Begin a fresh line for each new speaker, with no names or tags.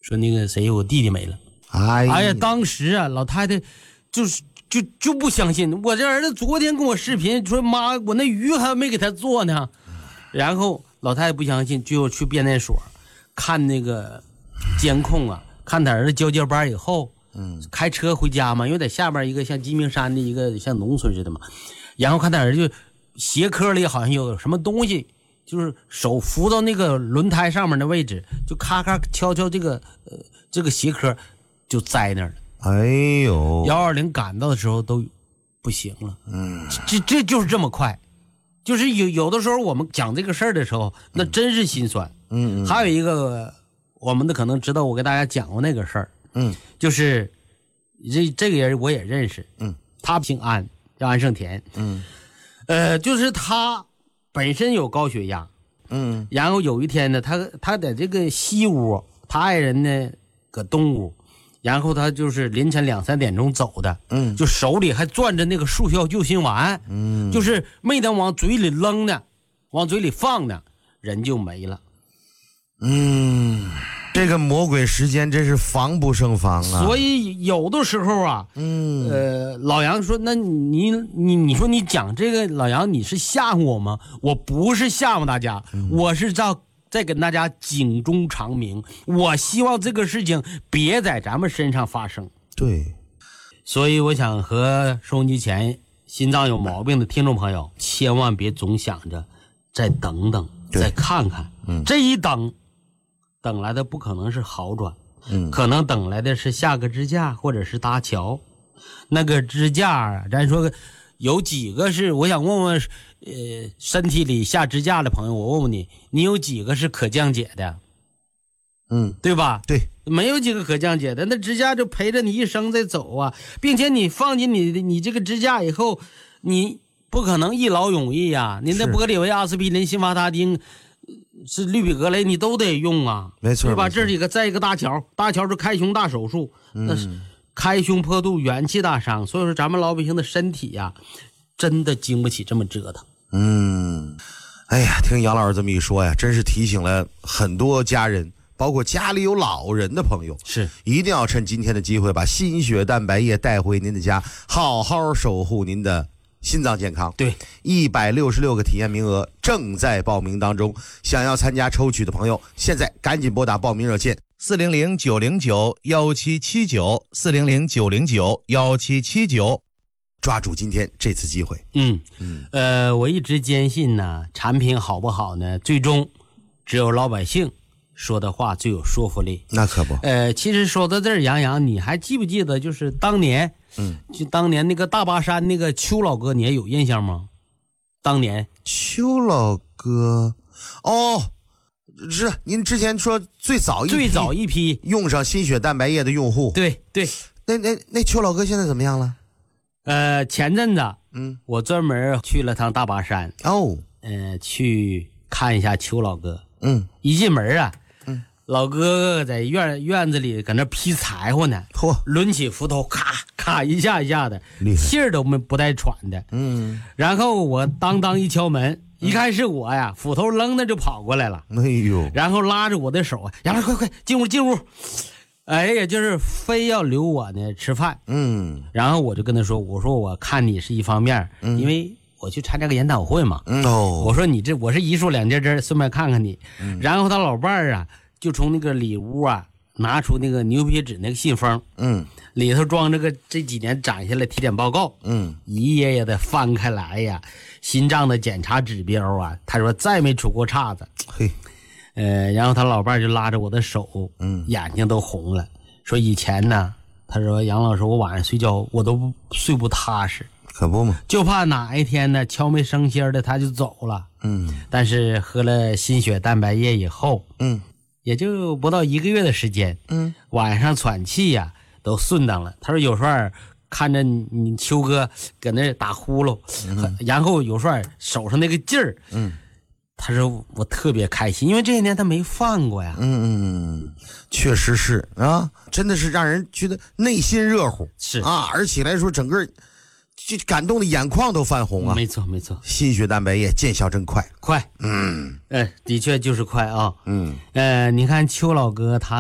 说那个谁，我弟弟没了。哎呀，当时啊，老太太就不相信，我这儿子昨天跟我视频说，妈，我那鱼还没给他做呢。然后老太太不相信，就去变电所看那个监控啊，看他儿子交接班以后，开车回家嘛，因为在下边一个像鸡鸣山的一个像农村似的嘛，然后看他儿子就鞋壳里好像有什么东西，就是手扶到那个轮胎上面的位置，就咔咔敲这个鞋壳，就栽那儿了。
哎呦
，120赶到的时候都不行了。这就是这么快，就是有的时候我们讲这个事儿的时候，那真是心酸。还有一个我们的可能知道，我给大家讲过那个事儿。就是这个人我也认识。他姓安，叫安胜田。就是他本身有高血压。然后有一天呢，他在这个西屋，他爱人呢搁东屋。然后他就是凌晨2、3点钟走的，就手里还攥着那个速效救心丸，就是没等往嘴里扔呢，往嘴里放呢，人就没了。
这个魔鬼时间真是防不胜防啊！
所以有的时候啊，老杨说，那你说你讲这个，老杨你是吓唬我吗？我不是吓唬大家，我是再跟大家警钟长鸣，我希望这个事情别在咱们身上发生。
对，
所以我想和收音机前心脏有毛病的听众朋友，千万别总想着再等等，再看看。这一等来的不可能是好转，可能等来的是下个支架或者是搭桥。那个支架啊，咱说有几个是，我想问问身体里下支架的朋友，我问问你，你有几个是可降解的？对吧？
对，
没有几个可降解的，那支架就陪着你一生在走啊，并且你放进你这个支架以后，你不可能一劳永逸啊，你那玻利维、阿司匹林、辛伐他汀是氯吡格雷，你都得用啊，
没错，
对吧？这几个，再一个搭桥是开胸大手术，那是开胸破肚，元气大伤，所以说咱们老百姓的身体呀，真的经不起这么折腾。
哎呀，听杨老师这么一说呀，真是提醒了很多家人，包括家里有老人的朋友，
是
一定要趁今天的机会把心血蛋白液带回您的家，好好守护您的心脏健康。
对
，166个体验名额正在报名当中，想要参加抽取的朋友，现在赶紧拨打报名热线400-909-1779，400-909-1779，抓住今天这次机会。
我一直坚信呢，产品好不好呢，最终只有老百姓说的话最有说服力。
那可不。
其实说到这儿，杨洋，你还记不记得就是当年，就当年那个大巴山那个邱老哥，你也有印象吗？当年
邱老哥，是您之前说最早一批用上心血蛋白液的用户。
对，
那邱老哥现在怎么样了？
前阵子我专门去了趟大巴山，去看一下邱老哥。一进门啊，老哥哥在院子里搁那劈柴火呢，抡起斧头咔咔一下的，气儿都不带喘的。然后我当一敲门，一看是我呀，斧头扔那就跑过来了。
哎呦！
然后拉着我的手，杨老快进屋。哎呀，就是非要留我呢吃饭。然后我就跟他说，我说我看你是一方面，因为我去参加个研讨会嘛。我说我是一树两节枝，顺便看看你。然后他老伴儿啊，就从那个里屋啊拿出那个牛皮纸那个信封，里头装这几年攒下来体检报告，一页页的翻开来呀，心脏的检查指标啊，他说再没出过岔子。然后他老伴就拉着我的手，眼睛都红了，说以前呢，他说杨老师，我晚上睡觉我都睡不踏实，
可不嘛，
就怕哪一天呢悄没声息的他就走了。但是喝了心血蛋白液以后，也就不到1个月的时间，晚上喘气呀都顺当了。他说有时候看着你邱哥搁那打呼噜，然后有时候手上那个劲儿，他说我特别开心，因为这些年他没犯过呀。
确实是啊，真的是让人觉得内心热乎。
是
啊，而且来说整个就感动的眼眶都泛红啊。
没错，
心血蛋白液见效真快。
的确就是快啊。你看邱老哥他